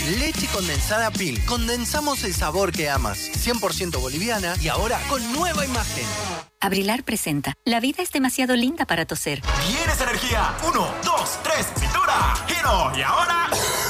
Leche condensada Pil. Condensamos el sabor que amas. 100% boliviana y ahora con nueva imagen. Abrilar presenta. La vida es demasiado linda para toser. ¿Tienes energía? 1, 2, 3, cintura, giro y ahora...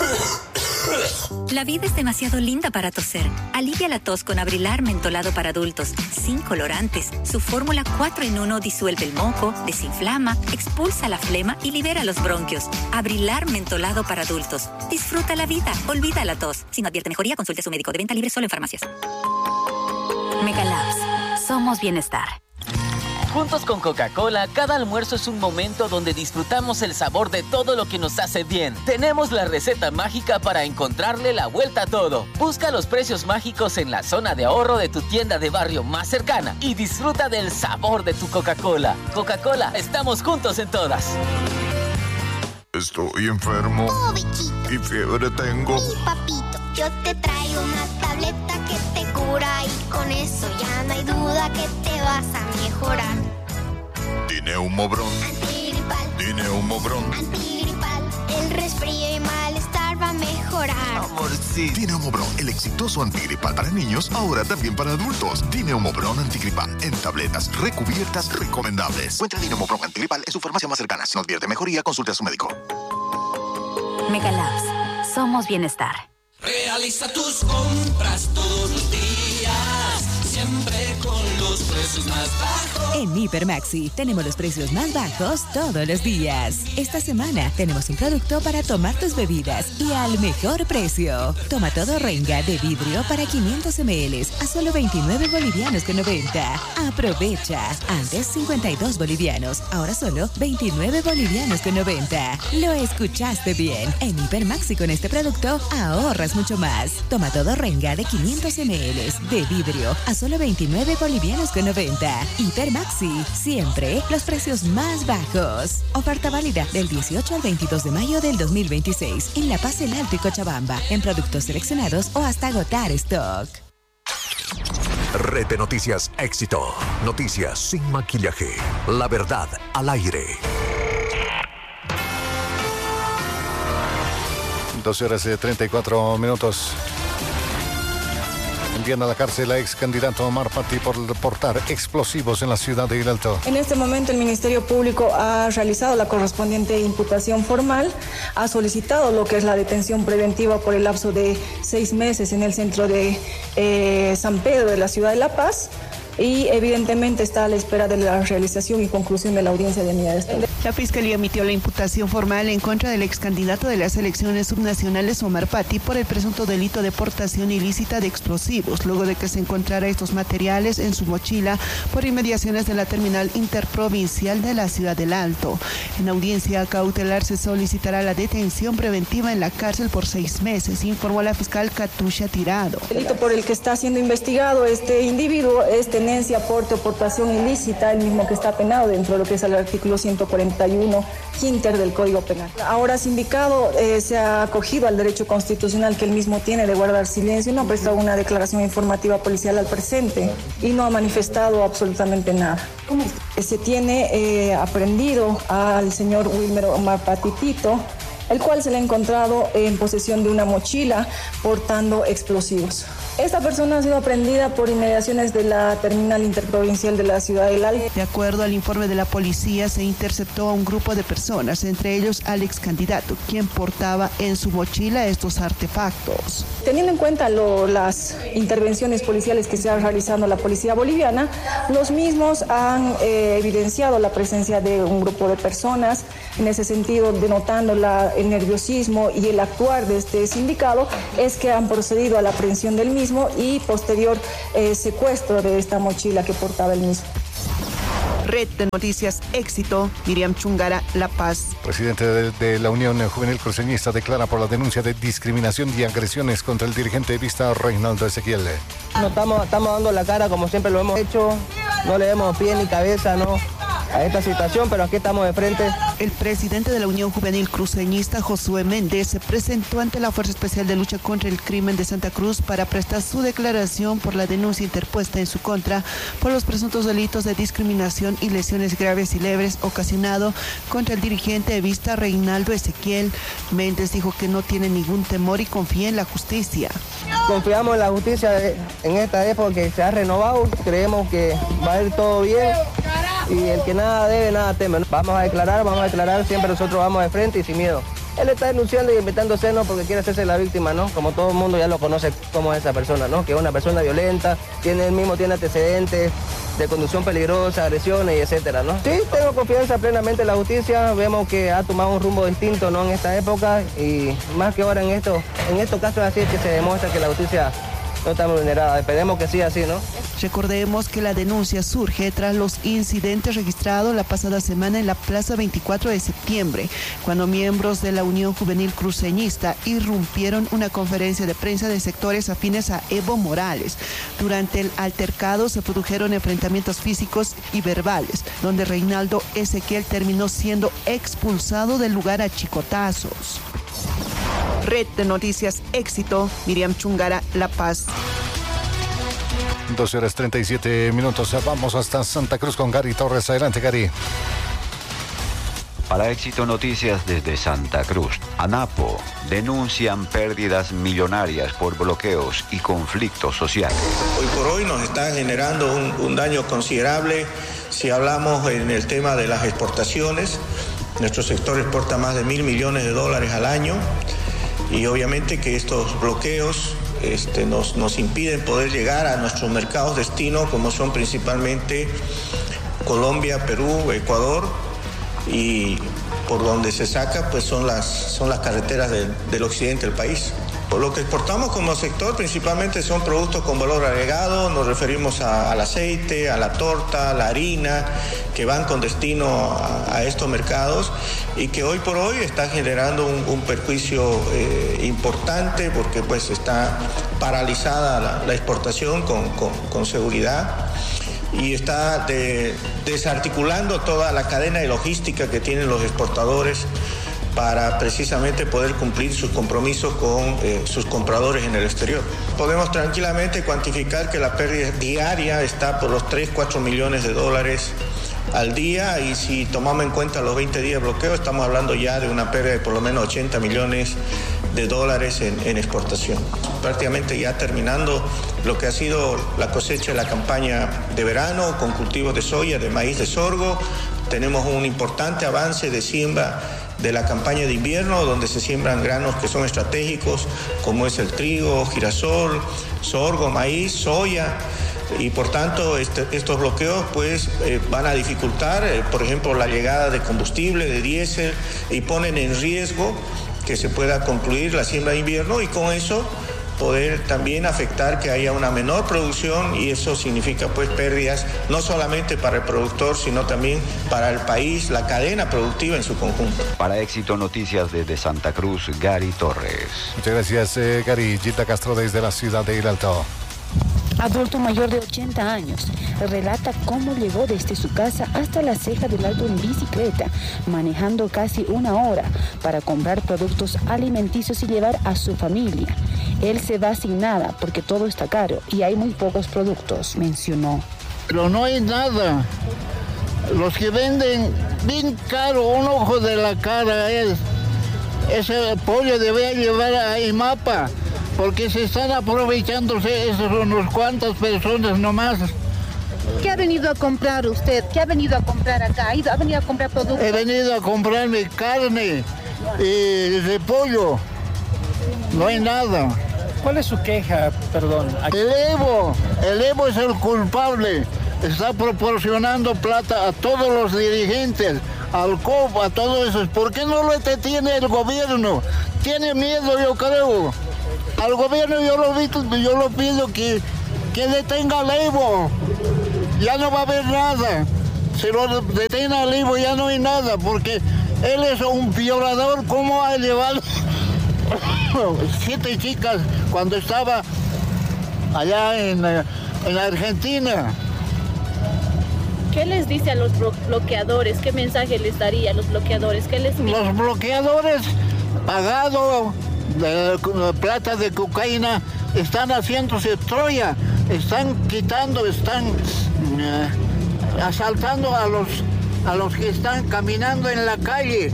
La vida es demasiado linda para toser. Alivia la tos con Abrilar mentolado para adultos, sin colorantes. Su fórmula 4 en 1 disuelve el moco, desinflama, expulsa la flema y libera los bronquios. Abrilar mentolado para adultos. Disfruta la vida, olvida la tos. Si no advierte mejoría, consulte a su médico. De venta libre solo en farmacias. Megalabs. Somos bienestar. Juntos con Coca-Cola, cada almuerzo es un momento donde disfrutamos el sabor de todo lo que nos hace bien. Tenemos la receta mágica para encontrarle la vuelta a todo. Busca los precios mágicos en la zona de ahorro de tu tienda de barrio más cercana y disfruta del sabor de tu Coca-Cola. Coca-Cola, estamos juntos en todas. Estoy enfermo. Oh, bichito. Y fiebre tengo. Mi papito, yo te traigo una tableta que te cura y con eso ya no hay duda que te vas a mejorar. Dineumobron. Antigripal. Dineumobron. Antigripal. El resfrío y malestar va a mejorar. Amorcito. Dineumobron, el exitoso antigripal para niños, ahora también para adultos. Dineumobron antigripal en tabletas recubiertas recomendables. Encuentra Dineumobron antigripal en su farmacia más cercana. Si no advierte mejoría, consulte a su médico. Megalabs. Somos bienestar. Realiza tus compras todos los días, siempre con los precios más bajos. En Hipermaxi tenemos los precios más bajos todos los días. Esta semana tenemos un producto para tomar tus bebidas y al mejor precio. Toma todo Renga de vidrio para 500 ml a solo 29 bolivianos con 90. Aprovecha. Antes 52 bolivianos, ahora solo 29 bolivianos con 90. Lo escuchaste bien. En Hipermaxi con este producto ahorras mucho más. Toma todo Renga de 500 ml de vidrio a solo 29 bolivianos con 90. Hipermaxi, siempre los precios más bajos. Oferta válida del 18 al 22 de mayo del 2026 en La Paz, El Alto y Cochabamba, en productos seleccionados o hasta agotar stock. Red de Noticias Éxito. Noticias sin maquillaje. La verdad al aire. 12 horas y 34 minutos. Envían a la cárcel a ex candidato Omar Patti por portar explosivos en la ciudad de El Alto. En este momento el Ministerio Público ha realizado la correspondiente imputación formal, ha solicitado lo que es la detención preventiva por el lapso de 6 meses en el centro de San Pedro de la ciudad de La Paz. Y evidentemente está a la espera de la realización y conclusión de la audiencia de unidades. La Fiscalía emitió la imputación formal en contra del ex candidato de las elecciones subnacionales Omar Patti por el presunto delito de portación ilícita de explosivos, luego de que se encontrara estos materiales en su mochila por inmediaciones de la terminal interprovincial de la ciudad del Alto. En audiencia cautelar se solicitará la detención preventiva en la cárcel por 6 meses, informó la fiscal Katusha Tirado. El delito por el que está siendo investigado este individuo es tenencia, porte o portación ilícita, el mismo que está penado dentro de lo que es el artículo 141 quinter del Código Penal. Ahora sindicado se ha acogido al derecho constitucional que él mismo tiene de guardar silencio y no ha prestado una declaración informativa policial al presente y no ha manifestado absolutamente nada. Se tiene aprehendido al señor Wilmer Omar Patti Tito, el cual se le ha encontrado en posesión de una mochila portando explosivos. Esta persona ha sido aprehendida por inmediaciones de la terminal interprovincial de la ciudad del Alto. De acuerdo al informe de la policía, se interceptó a un grupo de personas, entre ellos al ex candidato, quien portaba en su mochila estos artefactos. Teniendo en cuenta las intervenciones policiales que se ha realizado la policía boliviana, los mismos han evidenciado la presencia de un grupo de personas, en ese sentido denotando el nerviosismo y el actuar de este sindicado, es que han procedido a la aprehensión del mismo y posterior secuestro de esta mochila que portaba el mismo. Red de Noticias Éxito, Miriam Chungara, La Paz. Presidente de la Unión Juvenil Cruceñista declara por la denuncia de discriminación y agresiones contra el dirigente de Vista, Reinaldo Ezequiel. No estamos dando la cara como siempre lo hemos hecho, no le demos pie ni cabeza, no. a esta situación, pero aquí estamos de frente. El presidente de la Unión Juvenil Cruceñista, Josué Méndez, se presentó ante la Fuerza Especial de Lucha contra el Crimen de Santa Cruz para prestar su declaración por la denuncia interpuesta en su contra por los presuntos delitos de discriminación y lesiones graves y leves ocasionado contra el dirigente evista Reinaldo Ezequiel. Méndez dijo que no tiene ningún temor y confía en la justicia. Confiamos en la justicia en esta época que se ha renovado, creemos que va a ir todo bien y el que nada debe, nada teme. Vamos a declarar, siempre nosotros vamos de frente y sin miedo. Él está denunciando y inventándose, ¿no? Porque quiere hacerse la víctima, ¿no? Como todo el mundo ya lo conoce como esa persona, ¿no? Que es una persona violenta, tiene antecedentes de conducción peligrosa, agresiones y etcétera, ¿no? Sí, tengo confianza plenamente en la justicia, vemos que ha tomado un rumbo distinto, ¿no? En esta época y más que ahora en estos casos así es que se demuestra que la justicia no está vulnerada. Esperemos que sí, así, ¿no? Recordemos que la denuncia surge tras los incidentes registrados la pasada semana en la Plaza 24 de septiembre, cuando miembros de la Unión Juvenil Cruceñista irrumpieron una conferencia de prensa de sectores afines a Evo Morales. Durante el altercado se produjeron enfrentamientos físicos y verbales, donde Reinaldo Ezequiel terminó siendo expulsado del lugar a chicotazos. Red de Noticias Éxito, Miriam Chungara, La Paz. 12:37. Vamos hasta Santa Cruz con Gary Torres. Adelante, Gary. Para Éxito Noticias desde Santa Cruz, ANAPO denuncian pérdidas millonarias por bloqueos y conflictos sociales. Hoy por hoy nos está generando un daño considerable si hablamos en el tema de las exportaciones. Nuestro sector exporta más de $1.000 millones al año y obviamente que estos bloqueos nos impiden poder llegar a nuestros mercados destino, como son principalmente Colombia, Perú, Ecuador, y por donde se saca pues son las carreteras del occidente del país. Por lo que exportamos como sector principalmente son productos con valor agregado, nos referimos al aceite, a la torta, a la harina, que van con destino a estos mercados y que hoy por hoy está generando un perjuicio importante porque pues está paralizada la exportación con seguridad y está desarticulando toda la cadena de logística que tienen los exportadores para precisamente poder cumplir sus compromisos con sus compradores en el exterior. Podemos tranquilamente cuantificar que la pérdida diaria está por los 3-4 millones de dólares al día y si tomamos en cuenta los 20 días de bloqueo estamos hablando ya de una pérdida de por lo menos 80 millones de dólares en exportación. Prácticamente ya terminando lo que ha sido la cosecha de la campaña de verano con cultivos de soya, de maíz, de sorgo. Tenemos un importante avance de siembra de la campaña de invierno, donde se siembran granos que son estratégicos, como es el trigo, girasol, sorgo, maíz, soya, y por tanto estos bloqueos pues van a dificultar, por ejemplo, la llegada de combustible, de diésel, y ponen en riesgo que se pueda concluir la siembra de invierno y con eso poder también afectar que haya una menor producción y eso significa pues pérdidas no solamente para el productor sino también para el país, la cadena productiva en su conjunto. Para Éxito Noticias desde Santa Cruz, Gary Torres. Muchas gracias, Gary. Gilda Castro desde la ciudad de El Alto. Adulto mayor de 80 años relata cómo llegó desde su casa hasta la Ceja del Alto en bicicleta, manejando casi una hora para comprar productos alimenticios y llevar a su familia. Él se va sin nada porque todo está caro y hay muy pocos productos, mencionó. Pero no hay nada. Los que venden bien caro, un ojo de la cara es. Ese pollo debe llevar a IMAPA. Porque se están aprovechándose esos unos cuantas personas nomás. ¿Qué ha venido a comprar usted? ¿Qué ha venido a comprar acá? ¿Ha venido a comprar productos? He venido a comprarme carne y repollo. No hay nada. ¿Cuál es su queja, perdón? El Evo es el culpable. Está proporcionando plata a todos los dirigentes, al COP, a todos esos. ¿Por qué no lo detiene el gobierno? Tiene miedo, yo creo. Al gobierno yo lo pido que detenga al Evo. Ya no va a haber nada. Si lo detiene al Evo ya no hay nada, porque él es un violador. ¿Cómo ha llevado 7 chicas cuando estaba allá en Argentina? ¿Qué les dice a los bloqueadores? ¿Qué mensaje les daría a los bloqueadores? ¿Qué les dice? Los bloqueadores, pagado de plata de cocaína, están haciéndose Troya, están quitando, están asaltando a los que están caminando en la calle.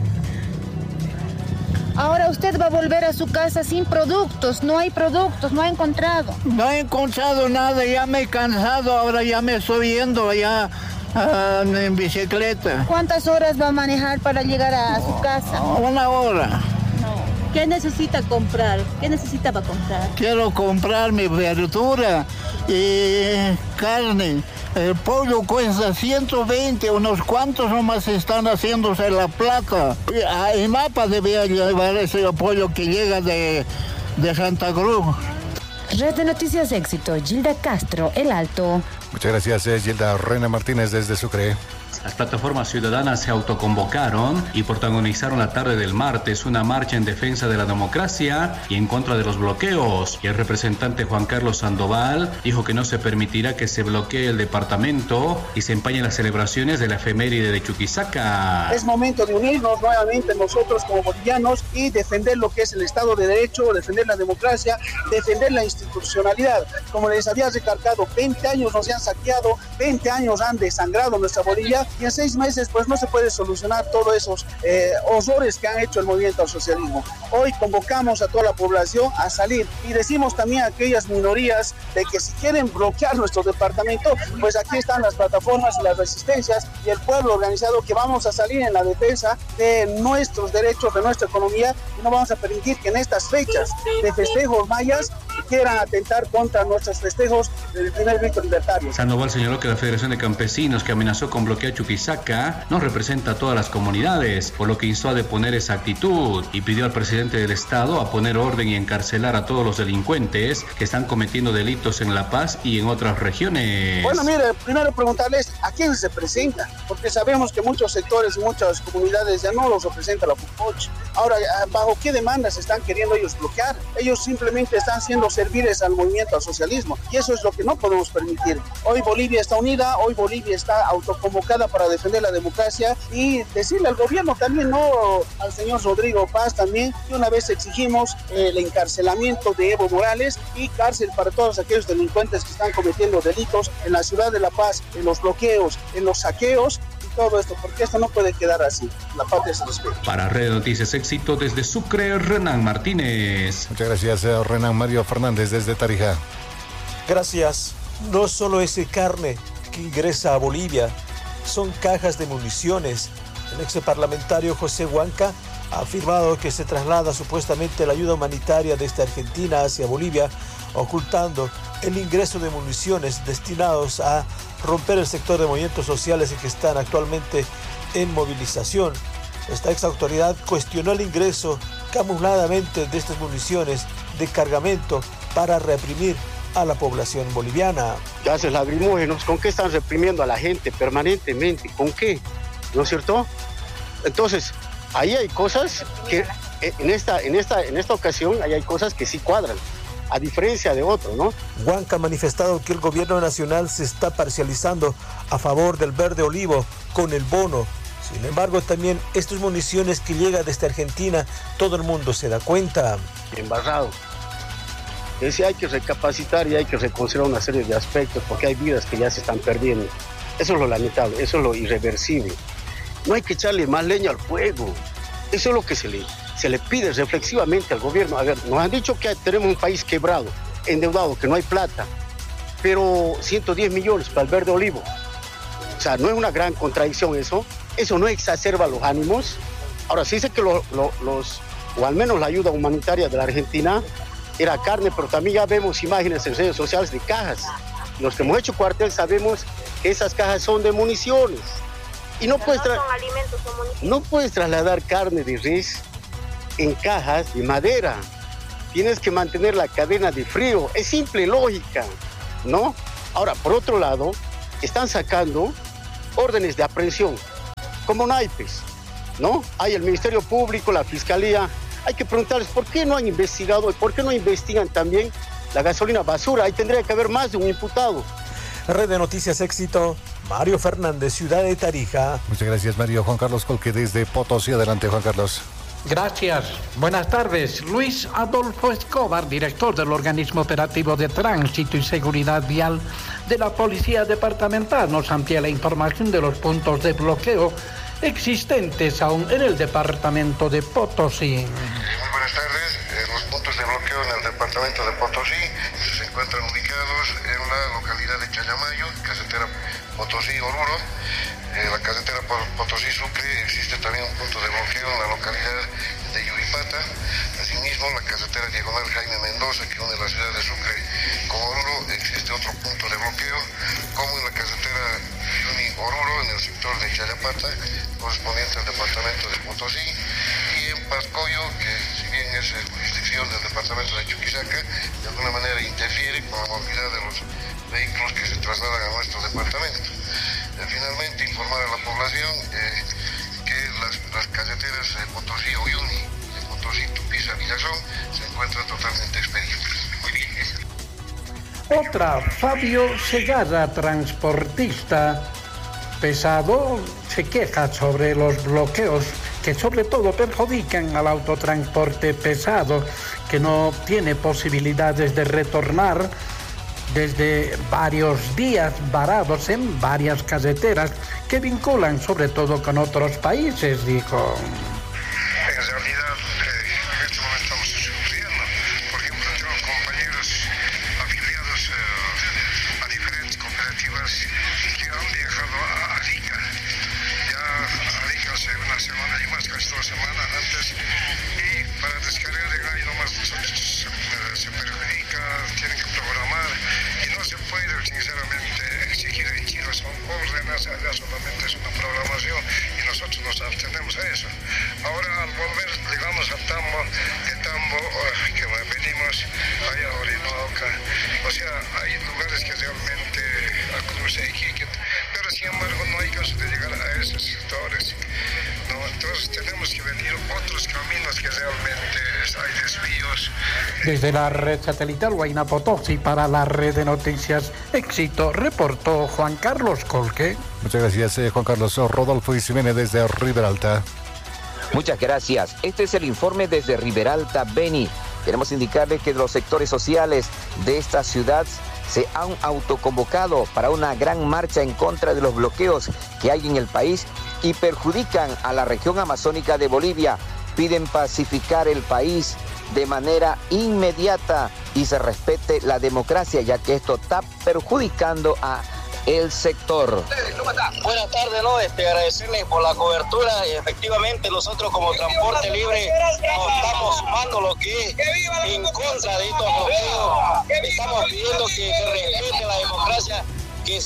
Ahora usted va a volver a su casa sin productos, no hay productos, no ha encontrado. No he encontrado nada, ya me he cansado, ahora ya me estoy yendo allá en bicicleta. ¿Cuántas horas va a manejar para llegar a su casa? 1 hora. ¿Qué necesita comprar? ¿Qué necesitaba comprar? Quiero comprar mi verdura y carne. El pollo cuesta 120, unos cuantos nomás están haciéndose la plata. En Mapa debía llevar ese pollo que llega de Santa Cruz. Red de Noticias Éxito, Gilda Castro, El Alto. Muchas gracias, Gilda. Reina Martínez desde Sucre. Las plataformas ciudadanas se autoconvocaron y protagonizaron la tarde del martes una marcha en defensa de la democracia y en contra de los bloqueos. Y el representante Juan Carlos Sandoval dijo que no se permitirá que se bloquee el departamento y se empañen las celebraciones de la efeméride de Chuquisaca. Es momento de unirnos nuevamente nosotros como bolivianos y defender lo que es el Estado de Derecho, defender la democracia, defender la institucionalidad. Como les había recalcado, 20 años nos han saqueado, 20 años han desangrado nuestra Bolivia. Y en 6 meses pues no se puede solucionar todos esos horrores que han hecho el movimiento al socialismo. Hoy convocamos a toda la población a salir y decimos también a aquellas minorías de que si quieren bloquear nuestro departamento, pues aquí están las plataformas y las resistencias y el pueblo organizado que vamos a salir en la defensa de nuestros derechos, de nuestra economía, y no vamos a permitir que en estas fechas de festejos mayas quieran atentar contra nuestros festejos del primer grito libertario. Sandoval señaló que la Federación de Campesinos, que amenazó con bloquear Chuquisaca, no representa a todas las comunidades, por lo que instó a deponer esa actitud y pidió al presidente del Estado a poner orden y encarcelar a todos los delincuentes que están cometiendo delitos en La Paz y en otras regiones. Bueno, mire, primero preguntarles a quién se representa, porque sabemos que muchos sectores y muchas comunidades ya no los representa la FUPOCH. Ahora, ¿bajo qué demandas están queriendo ellos bloquear? Ellos simplemente están siendo serviles al movimiento al socialismo y eso es lo que no podemos permitir. Hoy Bolivia está unida, hoy Bolivia está autoconvocada para defender la democracia y decirle al gobierno también, no al señor Rodrigo Paz también, que una vez exigimos el encarcelamiento de Evo Morales y cárcel para todos aquellos delincuentes que están cometiendo delitos en la ciudad de La Paz, en los bloqueos, en los saqueos y todo esto, porque esto no puede quedar así. La patria se respeta. Para Red Noticias Éxito desde Sucre, Renan Martínez. Muchas gracias, Renan. Mario Fernández desde Tarija. Gracias. No solo es carne que ingresa a Bolivia, son cajas de municiones. El ex parlamentario José Huanca ha afirmado que se traslada supuestamente la ayuda humanitaria desde Argentina hacia Bolivia, ocultando el ingreso de municiones destinados a romper el sector de movimientos sociales que están actualmente en movilización. Esta ex autoridad cuestionó el ingreso camufladamente de estas municiones de cargamento para reprimir a la población boliviana. Gases lacrimógenos, ¿con qué están reprimiendo a la gente permanentemente? ¿Con qué? ¿No es cierto? Entonces, ahí hay cosas que en esta ocasión ahí hay cosas que sí cuadran, a diferencia de otros, ¿no? Huanca ha manifestado que el gobierno nacional se está parcializando a favor del verde olivo con el bono. Sin embargo, también estas municiones que llegan desde Argentina, todo el mundo se da cuenta. Embarrado. Es decir, hay que recapacitar y hay que reconsiderar una serie de aspectos porque hay vidas que ya se están perdiendo. Eso es lo lamentable, eso es lo irreversible. No hay que echarle más leña al fuego. Eso es lo que se le pide reflexivamente al gobierno. A ver, nos han dicho que tenemos un país quebrado, endeudado, que no hay plata, pero 110 millones para el verde olivo. O sea, no es una gran contradicción eso. Eso no exacerba los ánimos. Ahora, se dice que o al menos la ayuda humanitaria de la Argentina era carne, pero también ya vemos imágenes en redes sociales de cajas. Los que hemos hecho cuartel sabemos que esas cajas son de municiones. Y no puedes trasladar carne de res en cajas de madera. Tienes que mantener la cadena de frío. Es simple lógica, ¿no? Ahora, por otro lado, están sacando órdenes de aprehensión, como naipes, ¿no? Hay el Ministerio Público, la Fiscalía. Hay que preguntarles por qué no han investigado y por qué no investigan también la gasolina basura. Ahí tendría que haber más de un imputado. Red de Noticias Éxito, Mario Fernández, Ciudad de Tarija. Muchas gracias, Mario. Juan Carlos Colque desde Potosí. Adelante, Juan Carlos. Gracias. Buenas tardes. Luis Adolfo Escobar, director del Organismo Operativo de Tránsito y Seguridad Vial de la Policía Departamental, nos amplía la información de los puntos de bloqueo existentes aún en el departamento de Potosí. Muy buenas tardes. Los puntos de bloqueo en el departamento de Potosí se encuentran ubicados en la localidad de Chayamayo, carretera Potosí-Oruro. La carretera Potosí-Sucre existe también un punto de bloqueo en la localidad de Yuripata. Asimismo, la carretera diagonal Jaime Mendoza, que une la ciudad de Sucre con Oruro, existe otro punto de bloqueo, como en la carretera Yuni-Oruro, en el sector de Chayapata, correspondiente al departamento de Potosí, y en Pascoyo, que si bien es jurisdicción del departamento de Chuquisaca, de alguna manera interfiere con la movilidad de los vehículos que se trasladan a nuestro departamento. Finalmente, informar a la población que las carreteras de Potosí o Uyuni, de Potosí, Tupiza, Villazón, se encuentran totalmente expedidas. Muy bien, eso. Otra, Fabio Segarra, transportista pesado, se queja sobre los bloqueos que sobre todo perjudican al autotransporte pesado, que no tiene posibilidades de retornar desde varios días varados en varias carreteras que vinculan sobre todo con otros países, dijo. En realidad, en este momento estamos sufriendo. Por ejemplo, tengo compañeros afiliados a diferentes cooperativas que han viajado a Arica. Ya Arica hace una semana y más, casi 2 semanas antes, y para descargar de ahí nomás se perjudica, tienen que programar. No se puede, sinceramente, exigir en Chile, son órdenes, allá solamente es una programación y nosotros nos abstenemos a eso. Ahora, al volver, digamos, a Tambo, de Tambo, que venimos allá a Orinoca, o sea, hay lugares que realmente a Cruz y Iquique, pero sin embargo no hay caso de llegar a esos sectores. No, entonces tenemos que venir otros caminos que realmente hay desvíos. Desde la red satelital Huayna Potosí para la red de noticias Éxito, reportó Juan Carlos Colque. Muchas gracias, Juan Carlos. Rodolfo Isimene desde Riberalta. Muchas gracias. Este es el informe desde Riberalta, Beni. Queremos indicarles que los sectores sociales de esta ciudad se han autoconvocado para una gran marcha en contra de los bloqueos que hay en el país y perjudican a la región amazónica de Bolivia. Piden pacificar el país de manera inmediata y se respete la democracia, ya que esto está perjudicando a el sector. Buenas tardes, ¿no? Agradecerles por la cobertura y efectivamente nosotros como Transporte Libre nos estamos sumando lo que es en contra de estos bloqueos. Estamos pidiendo que se respete la democracia, que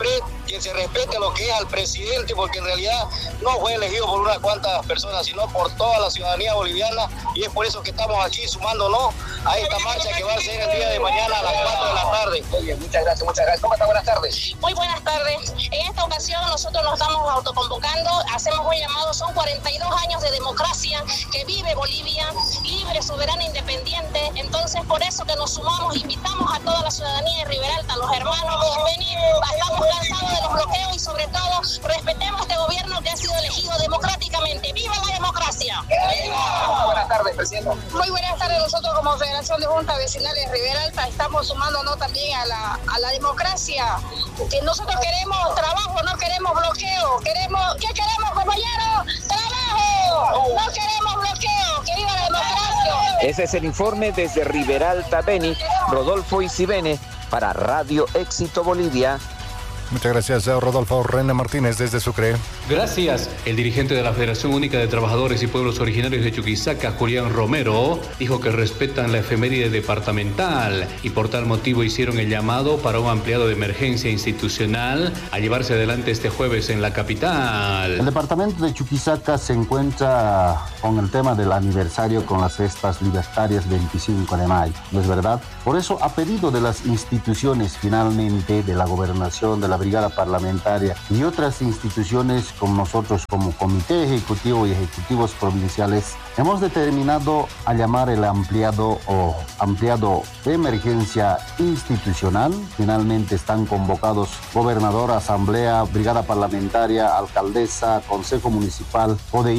se respete lo que es al presidente, porque en realidad no fue elegido por unas cuantas personas, sino por toda la ciudadanía boliviana, y es por eso que estamos aquí sumándonos a esta marcha que va a ser el día de mañana a las 4 de la tarde. Muy bien, muchas gracias, muchas gracias. ¿Cómo está? Buenas tardes. Muy buenas tardes. En esta ocasión nosotros nos estamos autoconvocando, hacemos un llamado, son 42 años de democracia que vive Bolivia, libre, soberana, independiente, entonces por eso que nos sumamos, invitamos a toda la ciudadanía de Riberalta, a los hermanos, venir, estamos cansados de los bloqueos y sobre todo respetemos este gobierno que ha sido elegido democráticamente. ¡Viva la democracia! ¡Viva! Buenas tardes, presidente. Muy buenas tardes. Nosotros como Federación de Juntas Vecinales de Riberalta estamos sumándonos también a la democracia. Que nosotros queremos trabajo, no queremos bloqueo. ¿Qué queremos, compañeros? ¡Trabajo! No queremos bloqueo. ¡Que viva la democracia! Ese es el informe desde Riberalta, Beni. Rodolfo Isimene para Radio Éxito Bolivia. Muchas gracias, Rodolfo. René Martínez desde Sucre. Gracias. El dirigente de la Federación Única de Trabajadores y Pueblos Originarios de Chuquisaca, Julián Romero, dijo que respetan la efeméride departamental y por tal motivo hicieron el llamado para un ampliado de emergencia institucional a llevarse adelante este jueves en la capital. El departamento de Chuquisaca se encuentra con el tema del aniversario con las fiestas libertarias 25 de mayo, ¿no es verdad? Por eso ha pedido de las instituciones finalmente, de la gobernación, de la brigada parlamentaria y otras instituciones como nosotros como Comité Ejecutivo y Ejecutivos Provinciales, hemos determinado a llamar el ampliado de emergencia institucional. Finalmente están convocados gobernador, asamblea, brigada parlamentaria, alcaldesa, consejo municipal, ODI,